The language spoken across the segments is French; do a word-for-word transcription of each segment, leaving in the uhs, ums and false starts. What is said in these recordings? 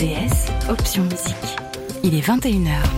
T S, option musique. Il est vingt et une heures.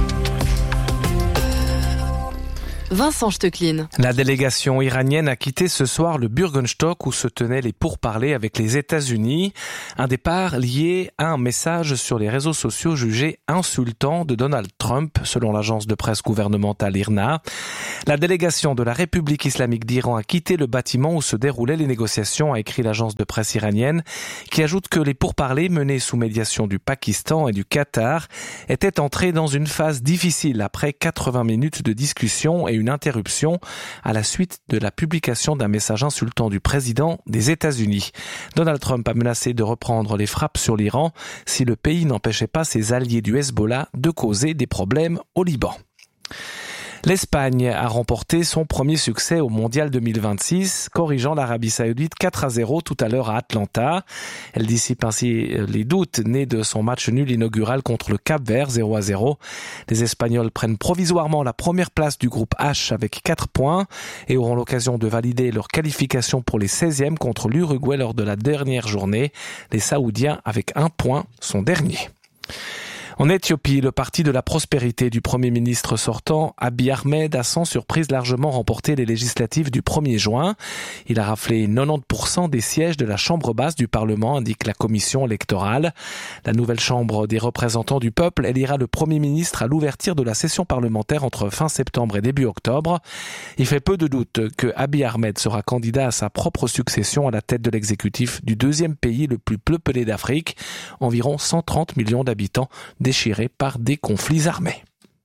Vincent Stöcklin. La délégation iranienne a quitté ce soir le Bürgenstock où se tenaient les pourparlers avec les États-Unis. Un départ lié à un message sur les réseaux sociaux jugé insultant de Donald Trump, selon l'agence de presse gouvernementale I R N A. La délégation de la République islamique d'Iran a quitté le bâtiment où se déroulaient les négociations, a écrit l'agence de presse iranienne, qui ajoute que les pourparlers menés sous médiation du Pakistan et du Qatar étaient entrés dans une phase difficile après quatre-vingts minutes de discussion et une interruption à la suite de la publication d'un message insultant du président des États-Unis. Donald Trump a menacé de reprendre les frappes sur l'Iran si le pays n'empêchait pas ses alliés du Hezbollah de causer des problèmes au Liban. L'Espagne a remporté son premier succès au Mondial deux mille vingt-six, corrigeant l'Arabie Saoudite quatre à zéro tout à l'heure à Atlanta. Elle dissipe ainsi les doutes nés de son match nul inaugural contre le Cap-Vert zéro à zéro. Les Espagnols prennent provisoirement la première place du groupe H avec quatre points et auront l'occasion de valider leur qualification pour les seizièmes contre l'Uruguay lors de la dernière journée. Les Saoudiens, avec un point, sont derniers. En Éthiopie, le parti de la prospérité du Premier ministre sortant, Abiy Ahmed, a sans surprise largement remporté les législatives du premier juin. Il a raflé quatre-vingt-dix pour cent des sièges de la Chambre basse du Parlement, indique la commission électorale. La nouvelle Chambre des représentants du peuple élira le Premier ministre à l'ouverture de la session parlementaire entre fin septembre et début octobre. Il fait peu de doute que Abiy Ahmed sera candidat à sa propre succession à la tête de l'exécutif du deuxième pays le plus peuplé d'Afrique, environ cent trente millions d'habitants, déchirés par des conflits armés.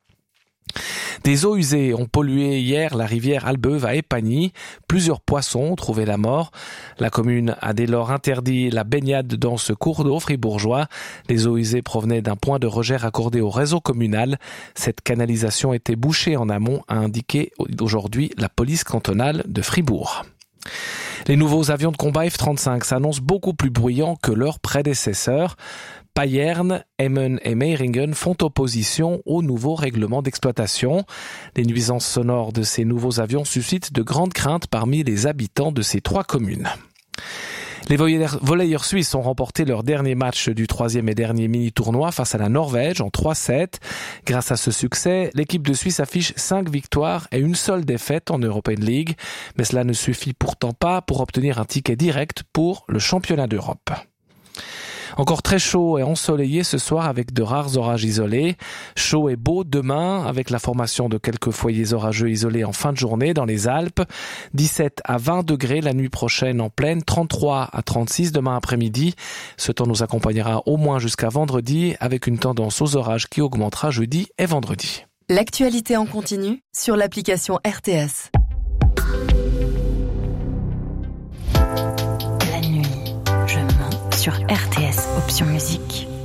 Des eaux usées ont pollué hier la rivière Albeuve à Epagny. Plusieurs poissons ont trouvé la mort. La commune a dès lors interdit la baignade dans ce cours d'eau fribourgeois. Les eaux usées provenaient d'un point de rejet raccordé au réseau communal. Cette canalisation était bouchée en amont, a indiqué aujourd'hui la police cantonale de Fribourg. Les nouveaux avions de combat F trente-cinq s'annoncent beaucoup plus bruyants que leurs prédécesseurs. Payerne, Emmen et Meiringen font opposition au nouveau règlement d'exploitation. Les nuisances sonores de ces nouveaux avions suscitent de grandes craintes parmi les habitants de ces trois communes. Les volleyeurs suisses ont remporté leur dernier match du troisième et dernier mini-tournoi face à la Norvège en trois sept. Grâce à ce succès, l'équipe de Suisse affiche cinq victoires et une seule défaite en European League. Mais cela ne suffit pourtant pas pour obtenir un ticket direct pour le championnat d'Europe. Encore très chaud et ensoleillé ce soir avec de rares orages isolés. Chaud et beau demain avec la formation de quelques foyers orageux isolés en fin de journée dans les Alpes. dix-sept à vingt degrés la nuit prochaine en plaine, trente-trois à trente-six demain après-midi. Ce temps nous accompagnera au moins jusqu'à vendredi avec une tendance aux orages qui augmentera jeudi et vendredi. L'actualité en continu sur l'application R T S. La nuit, je mens sur R T S, option musique.